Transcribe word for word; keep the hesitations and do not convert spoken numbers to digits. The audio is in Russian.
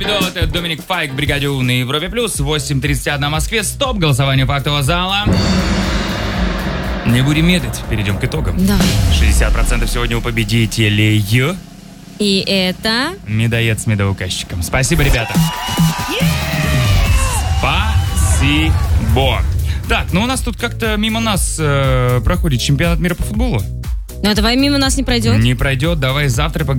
анекдот. Доминик Файк, Бригаде У на Европе Плюс. восемь тридцать один в Москве. Стоп. Голосование фактового зала. Не будем медлить. Перейдем к итогам. Давай. шестьдесят процентов сегодня у победителей. И это... Медоед с медоуказчиком. Спасибо, ребята. Спасибо. Так, ну у нас тут как-то мимо нас э, проходит чемпионат мира по футболу. Ну, давай мимо нас не пройдет. Не пройдет. Давай завтра поговорим.